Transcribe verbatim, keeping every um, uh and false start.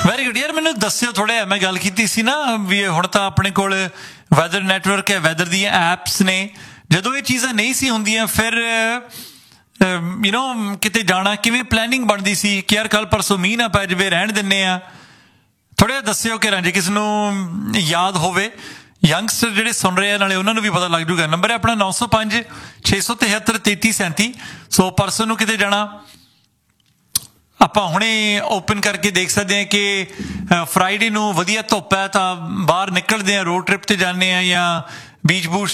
Very good ਯਾਰ, ਮੈਨੂੰ ਦੱਸਿਓ ਥੋੜ੍ਹਾ ਜਿਹਾ। ਮੈਂ ਗੱਲ ਕੀਤੀ ਸੀ ਨਾ ਵੀ ਹੁਣ ਤਾਂ ਆਪਣੇ ਕੋਲ ਵੈਦਰ ਨੈਟਵਰਕ ਹੈ, ਵੈਦਰ ਦੀਆਂ ਐਪਸ ਨੇ। ਜਦੋਂ ਇਹ ਚੀਜ਼ਾਂ ਨਹੀਂ ਸੀ ਹੁੰਦੀਆਂ ਫਿਰ ਯੂ ਨੋ ਕਿਤੇ ਜਾਣਾ ਕਿਵੇਂ ਪਲੈਨਿੰਗ ਬਣਦੀ ਸੀ ਕਿ ਯਾਰ ਕੱਲ੍ਹ ਪਰਸੋਂ ਮੀਂਹ ਨਾ ਪੈ ਜਾਵੇ, ਰਹਿਣ ਦਿੰਦੇ ਆ। ਥੋੜ੍ਹਾ ਜਿਹਾ ਦੱਸਿਓ ਕਿ ਜੇ ਕਿਸੇ ਨੂੰ ਯਾਦ ਹੋਵੇ, ਯੰਗਸਟਰ ਜਿਹੜੇ ਸੁਣ ਰਹੇ ਆ ਨਾਲੇ ਉਹਨਾਂ ਨੂੰ ਵੀ ਪਤਾ ਲੱਗ ਜੂਗਾ। ਨੰਬਰ ਹੈ ਆਪਣਾ ਨੌ ਸੌ ਪੰਜ ਛੇ ਸੌ ਤਿਹੱਤਰ ਤੇਤੀ ਸੈਂਤੀ। ਸੋ ਪਰਸੋਂ ਨੂੰ ਕਿਤੇ ਜਾਣਾ ਆਪਾਂ ਹੁਣੇ ਓਪਨ ਕਰਕੇ ਦੇਖ ਸਕਦੇ ਹਾਂ ਕਿ ਫਰਾਈਡੇ ਨੂੰ ਵਧੀਆ ਧੁੱਪ ਹੈ ਤਾਂ ਬਾਹਰ ਨਿਕਲਦੇ ਹਾਂ, ਰੋਡ ਟ੍ਰਿਪ 'ਤੇ ਜਾਂਦੇ ਹਾਂ ਜਾਂ ਬੀਚ ਬੂਚ